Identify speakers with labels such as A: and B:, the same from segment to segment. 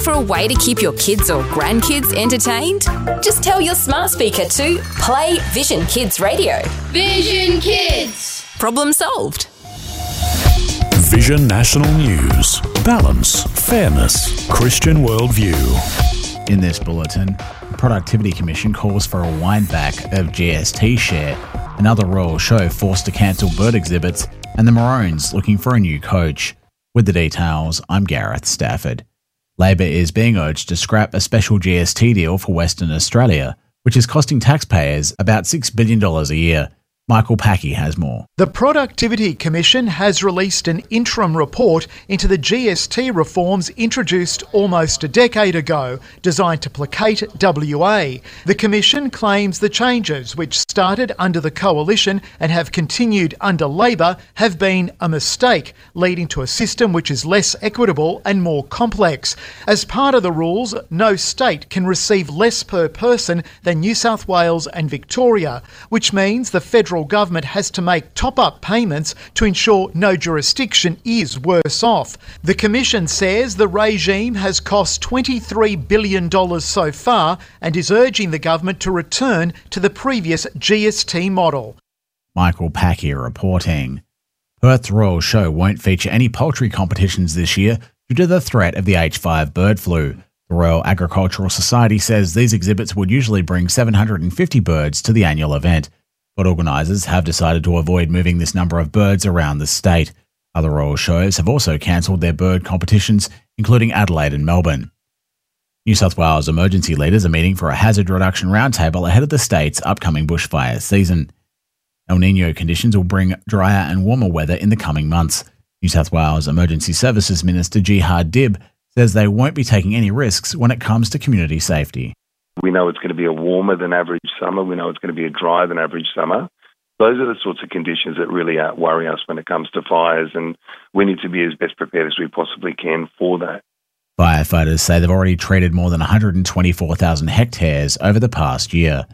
A: for a way to keep your kids or grandkids entertained? Just tell your smart speaker to play Vision Kids Radio.
B: Vision Kids!
A: Problem solved.
C: Vision National News. Balance, fairness, Christian worldview.
D: In this bulletin, the Productivity Commission calls for a windback of GST share, another royal show forced to cancel bird exhibits, and the Maroons looking for a new coach. With the details, I'm Gareth Stafford. Labor is being urged to scrap a special GST deal for Western Australia, which is costing taxpayers about $6 billion a year. Michael Packey has more.
E: The Productivity Commission has released an interim report into the GST reforms introduced almost a decade ago, designed to placate WA. The Commission claims the changes, which started under the Coalition and have continued under Labor, have been a mistake, leading to a system which is less equitable and more complex. As part of the rules, no state can receive less per person than New South Wales and Victoria, which means the federal government has to make top-up payments to ensure no jurisdiction is worse off. The Commission says the regime has cost $23 billion so far and is urging the government to return to the previous GST model.
D: Michael Packey reporting. Perth's Royal Show won't feature any poultry competitions this year due to the threat of the H5 bird flu. The Royal Agricultural Society says these exhibits would usually bring 750 birds to the annual event, but organisers have decided to avoid moving this number of birds around the state. Other royal shows have also cancelled their bird competitions, including Adelaide and Melbourne. New South Wales emergency leaders are meeting for a hazard reduction roundtable ahead of the state's upcoming bushfire season. El Niño conditions will bring drier and warmer weather in the coming months. New South Wales Emergency Services Minister Jihad Dib says they won't be taking any risks when it comes to community safety.
F: We know it's going to be a warmer than average summer. We know it's going to be a drier than average summer. Those are the sorts of conditions that really worry us when it comes to fires, and we need to be as best prepared as we possibly can for that.
D: Firefighters say they've already treated more than 124,000 hectares over the past year.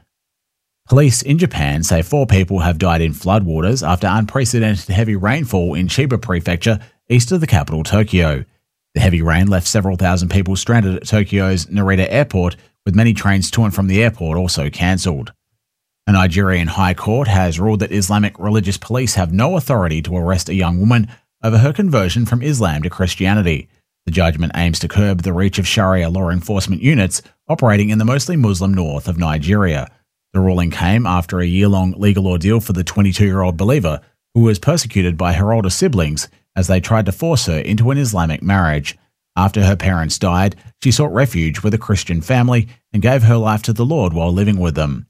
D: Police in Japan say 4 people have died in floodwaters after unprecedented heavy rainfall in Chiba Prefecture, east of the capital Tokyo. The heavy rain left several thousand people stranded at Tokyo's Narita Airport, with many trains to and from the airport also cancelled. A Nigerian High Court has ruled that Islamic religious police have no authority to arrest a young woman over her conversion from Islam to Christianity. The judgment aims to curb the reach of Sharia law enforcement units operating in the mostly Muslim north of Nigeria. The ruling came after a year-long legal ordeal for the 22-year-old believer who was persecuted by her older siblings as they tried to force her into an Islamic marriage. After her parents died, she sought refuge with a Christian family and gave her life to the Lord while living with them.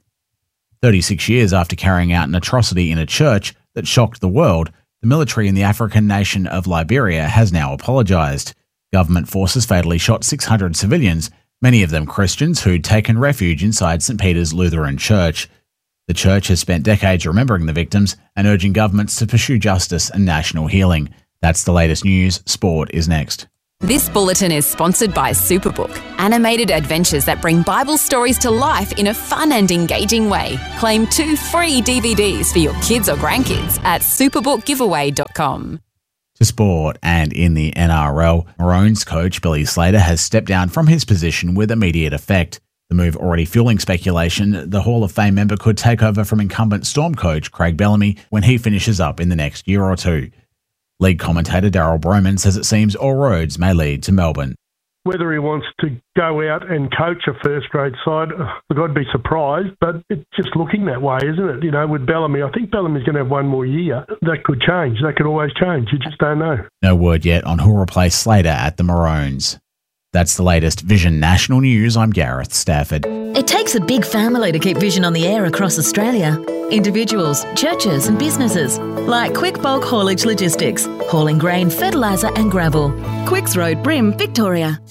D: 36 years after carrying out an atrocity in a church that shocked the world, the military in the African nation of Liberia has now apologised. Government forces fatally shot 600 civilians, many of them Christians who'd taken refuge inside St. Peter's Lutheran Church. The church has spent decades remembering the victims and urging governments to pursue justice and national healing. That's the latest news. Sport is next.
A: This bulletin is sponsored by Superbook, animated adventures that bring Bible stories to life in a fun and engaging way. Claim 2 free DVDs for your kids or grandkids at superbookgiveaway.com.
D: To sport, and in the NRL, Maroons coach Billy Slater has stepped down from his position with immediate effect. The move already fueling speculation the Hall of Fame member could take over from incumbent Storm coach Craig Bellamy when he finishes up in the next year or two. League commentator Daryl Broman says it seems all roads may lead to Melbourne.
G: Whether he wants to go out and coach a first-grade side, look, I'd be surprised, but it's just looking that way, isn't it? You know, with Bellamy, I think Bellamy's going to have one more year. That could change. That could always change. You just don't know.
D: No word yet on who'll replace Slater at the Maroons. That's the latest Vision National News. I'm Gareth Stafford.
H: It takes a big family to keep Vision on the air across Australia. Individuals, churches and businesses, like Quick Bulk Haulage Logistics, hauling grain, fertiliser and gravel. Quicks Road, Brim, Victoria.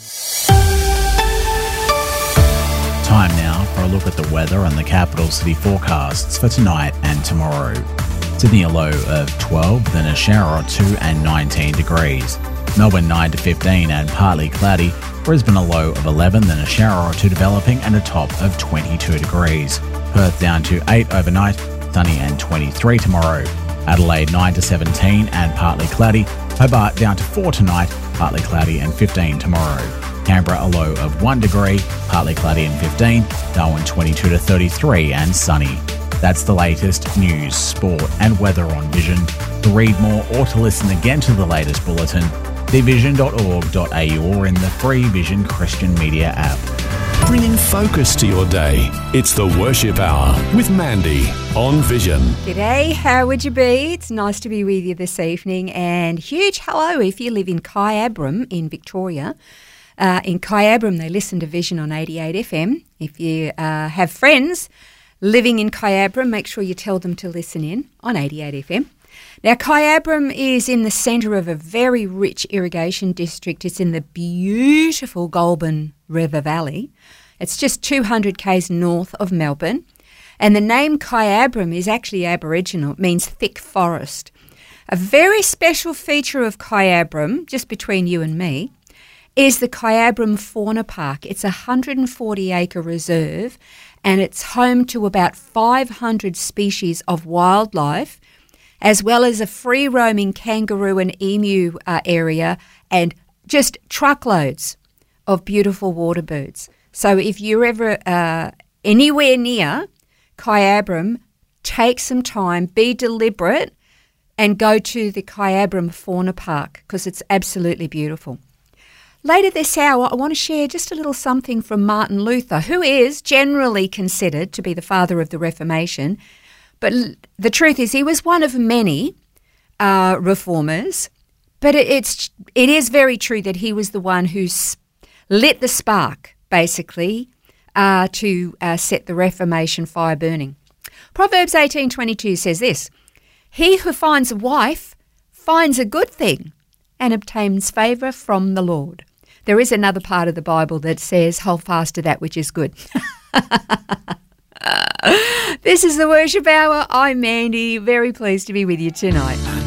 D: Time now for a look at the weather and the capital city forecasts for tonight and tomorrow. Sydney a low of 12, then a shower or 2 and 19 degrees. Melbourne 9 to 15 and partly cloudy. Brisbane a low of 11, then a shower or 2 developing and a top of 22 degrees. Perth down to 8 overnight, sunny and 23 tomorrow. Adelaide 9 to 17 and partly cloudy. Hobart down to 4 tonight, partly cloudy and 15 tomorrow. Canberra a low of 1 degree, partly cloudy and 15. Darwin 22 to 33 and sunny. That's the latest news, sport and weather on Vision. To read more or to listen again to the latest bulletin, see vision.org.au or in the free Vision Christian Media app.
C: Bringing focus to your day. It's the Worship Hour with Mandy on Vision.
I: G'day, how would you be? It's nice to be with you this evening, and huge hello if you live in Kyabram in Victoria. In Kyabram, they listen to Vision on 88 FM. If you have friends living in Kyabram, make sure you tell them to listen in on 88 FM. Now, Kyabram is in the centre of a very rich irrigation district. It's in the beautiful Goulburn River Valley. It's just 200 k's north of Melbourne. And the name Kyabram is actually Aboriginal. It means thick forest. A very special feature of Kyabram, just between you and me, is the Kyabram Fauna Park. It's a 140-acre reserve, and it's home to about 500 species of wildlife, as well as a free-roaming kangaroo and emu area, and just truckloads of beautiful water birds. So if you're ever anywhere near Kyabram, take some time, be deliberate, and go to the Kyabram Fauna Park because it's absolutely beautiful. Later this hour, I want to share just a little something from Martin Luther, who is generally considered to be the father of the Reformation. But the truth is he was one of many reformers, but it is very true that he was the one who lit the spark, basically, to set the Reformation fire burning. Proverbs 18:22 says this, "He who finds a wife finds a good thing and obtains favour from the Lord." There is another part of the Bible that says, "Hold fast to that which is good." This is the Worship Hour. I'm Mandy. Very pleased to be with you tonight.